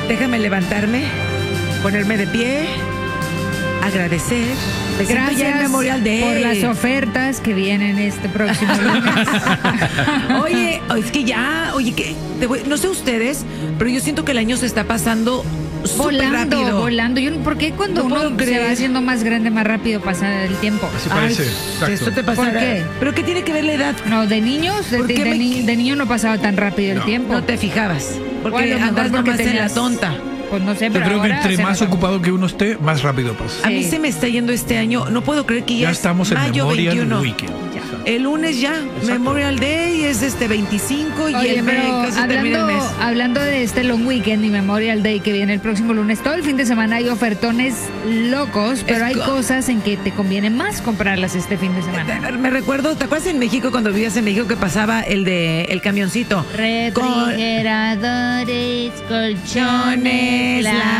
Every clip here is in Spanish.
Déjame levantarme, ponerme de pie, agradecer. Me siento ya en Memorial Day. Por las ofertas que vienen este próximo lunes. Oye, es que ya, no sé ustedes, pero yo siento que el año se está pasando súper rápido. Volando. ¿Por qué cuando uno se va haciendo más grande, más rápido pasa el tiempo? Así parece. Esto te pasa. ¿Por qué? ¿Pero qué tiene que ver la edad? No, de niños, de niño no pasaba tan rápido el tiempo. No te fijabas. Porque Bueno, andas mejor porque nomás en la tenías- tonta. Pues no sé, Yo pero creo que ahora entre se más nota. ocupado que uno esté, más rápido pasa. A mí Sí. se me está yendo este año. No puedo creer que ya es estamos en mayo Memorial 21. Weekend. El lunes ya, Memorial Day es 25 y Oye, el mes pero casi termina el mes. hablando de este Long Weekend y Memorial Day que viene el próximo lunes, todo el fin de semana hay ofertones locos, pero hay cosas en que te conviene más comprarlas este fin de semana. Me recuerdo, ¿te acuerdas en México cuando vivías en México que pasaba el camioncito? Refrigeradores, Colchones,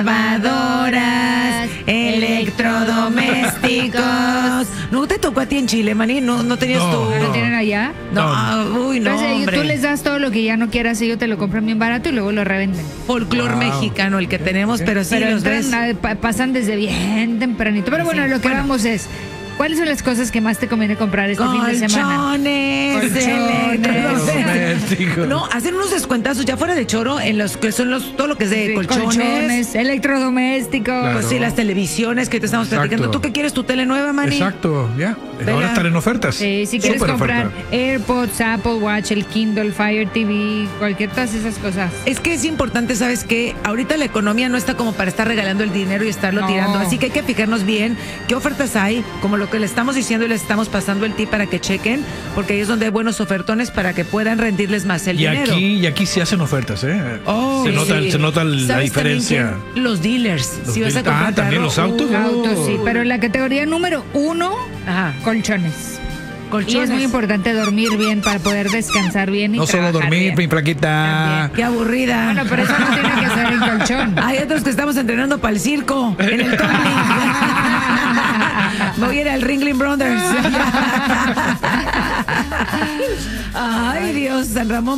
lavadoras, electrodomésticos. ¿No te tocó a ti en Chile, Mani? ¿No tenías No, tú? ¿Lo tienen allá? Uy, no, Entonces, hombre. tú les das todo lo que ya no quieras y ellos te lo compran bien barato y luego lo revenden. Folclor mexicano el que tenemos, pero sí Pero los ves. pasan desde bien tempranito. Pero bueno, lo que vamos es, ¿cuáles son las cosas que más te conviene comprar este fin de semana? Colchones, Electrodomésticos. No, hacer unos descuentazos ya fuera de choro en los que son todo lo que es de colchones. Electrodomésticos. Claro. Pues sí, las televisiones que te estamos platicando. Exacto. ¿Tú qué quieres, tu tele nueva, Mani? Exacto, ya. Ahora están en ofertas. Si quieres Súper comprar oferta. AirPods, Apple Watch, el Kindle, Fire TV, todas esas cosas. Es que es importante, ¿sabes qué? Ahorita la economía no está como para estar regalando el dinero y estarlo No. tirando. Así que hay que fijarnos bien qué ofertas hay, como lo que le estamos diciendo y les estamos pasando el tip para que chequen, porque ahí es donde hay buenos ofertones para que puedan rendirles más el dinero. Y aquí sí hacen ofertas, ¿eh? Oh, se nota sí. la ¿Sabes diferencia. también quién? Los dealers. Los Si vas a dealers. comprar También carro, los autos. Autos, sí, pero en la categoría número 1, Ajá. colchones. Y Colchones. es muy importante dormir bien para poder descansar bien y No solo trabajar dormir, mi bien. plaquita. Qué aburrida. Bueno, pero eso no tiene que ser en colchón. Hay otros que estamos entrenando para el circo, en el tumbling. Voy a ir al Ringling Brothers. Ay, Dios, San Ramón.